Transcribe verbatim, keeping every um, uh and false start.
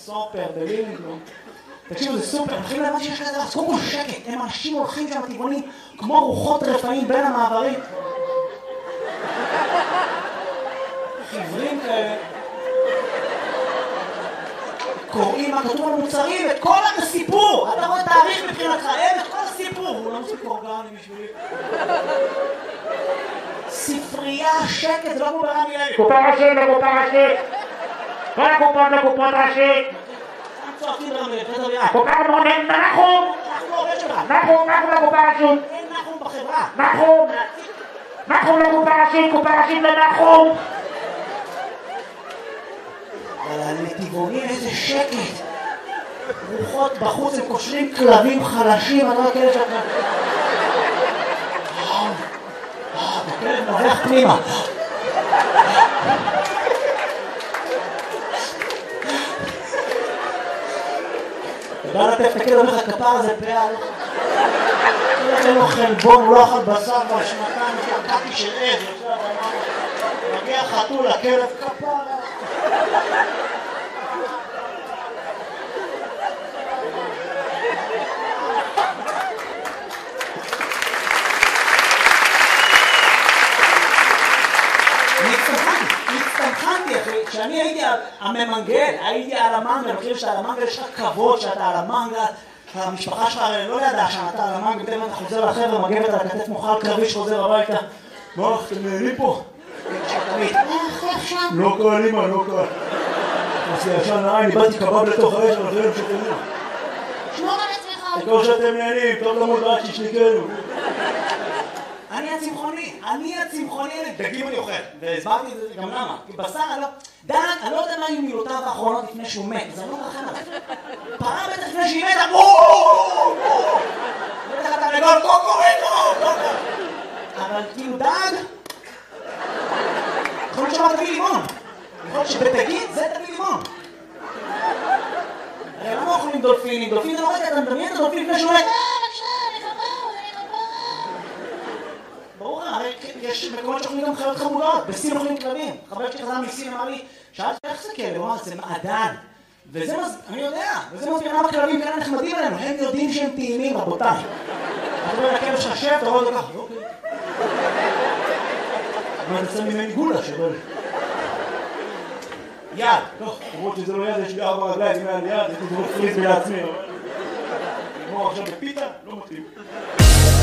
סופר, בלינגלון. תקשיבו, זה סופר, הולכים להבן שיש כזה, אז קודם כל שקט, הם אנשים הולכים שם טבעונים, כמו רוחות רפאים בין המעברים. חיוורים כאלה. קוראים מה כתוב על מוצרים, את כל הסיפור! אתה רואה תאריך מבחינתך, אין את כל הסיפור! הוא לא מוסיף אורגני בשבילי. ספרייה, שקט, זה לא כמו ברמי לוי. קופה ראשית לקופה ראשית! כל הקופות לקופות ראשית! צועקים ברמי לוי, תדבר יד. קופה מונן, נחום! אנחנו עובד שלך. נחום, נחום לקופה ראשית! אין נחום בחברה. נחום! נחום לקופה ראשית, קופה ראשית לנחום! אבל הנתיבונים איזה שקט. רוחות בחוץ, הם קושרים כלבים חלשים, אני לא יודע כאלה שאתה... וואו, וואו, הכלב נובח פנימה. אתה בא לטף את הכלב, אומר לך כפר הזה פעל. אין לו חלבון, הוא לא אכל בשר כבר שנתיים, שקעתי של עז, מגיע חתול, הכלב כפר. הצטמחנתי, אחי, כשאני הייתי הממנגל, הייתי על המנגל, אני חושב שאתה על המנגל יש לך כבוד שאתה על המנגל, המשפחה שלך לא ידעה שאתה על המנגל, בטח אתה חוזר לחבר'ה, מגבת על הכתף מוכל קרבי שחוזר הביתה. מה, אתם נהנים פה? לא קל, אמא, לא קל. עשי ישן נעי, איבדתי קבב לתוך האש, אבל חייבים שתהנים. שמור על עצמך. תקור שאתם נהנים, טוב למוד רק שישליקנו. אני הצמחוני, אני הצמחוני, דגים אני אוכל, והסברתי את זה גם למה, כי בשר אני לא... דג, אני לא יודע מה היו מילותיו האחרונות לפני שהוא מת, אז אני לא מרחם עליו. פרה בטח לפני שהיא מתה, בואו! בטח אתה לגול, קוקוריקו! אבל כאילו דג... יכול להיות שאמר תביא לימון. יכול להיות שבדגית זה תביא לימון. הרי למה אוכלים דולפינים? דולפין זה לא רגע, אתה מדמיין את הדולפין לפני שהוא מת. ברור, הרי יש מקומות שאוכלים גם חיות חמודות, בסין אוכלים כלבים. חבר שלי חזר מסין אמר לי, שאלתי איך זה כלב? הוא אמר, זה מעדן. וזה מז... אני יודע, וזה מסביר למה כלבים כאלה נחמדים עלינו, הם יודעים שהם טעימים, רבותיי. אתה אומר לכלב שלך שב, אתה רואה אותו ככה, אוקיי. אבל אני שם ממני גולה שבא לי. יד, טוב, למרות שזה לא יד, יש לי ארבע רגליים, אם היה לי יד, הייתי דורך פריז לעצמי, אבל... נגמור עכשיו בפיתה, לא מתאים.